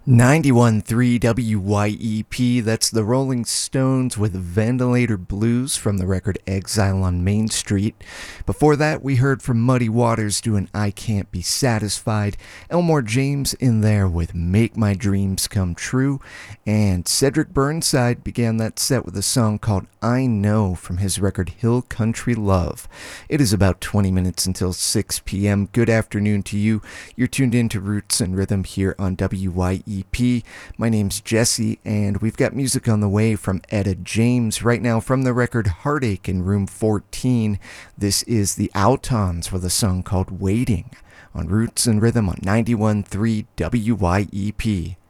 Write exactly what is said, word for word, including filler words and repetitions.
ninety-one point three W Y E P, that's the Rolling Stones with Ventilator Blues from the record Exile on Main Street. Before that, we heard from Muddy Waters doing I Can't Be Satisfied, Elmore James in there with Make My Dreams Come True, and Cedric Burnside began that set with a song called I Know from his record Hill Country Love. It is about twenty minutes until six p.m. Good afternoon to you. You're tuned in to Roots and Rhythm here on W Y E P. My name's Jesse, and we've got music on the way from Etta James right now from the record Heartache in Room fourteen. This is the Outons with a song called Waiting on Roots and Rhythm on ninety-one point three W Y E P.